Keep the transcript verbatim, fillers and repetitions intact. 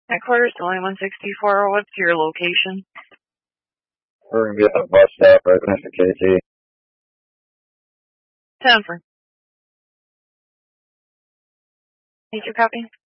Headquarters, only one sixty-four. What's your location? We're going to be at the bus stop right next to K T. ten for. Thank you, copy.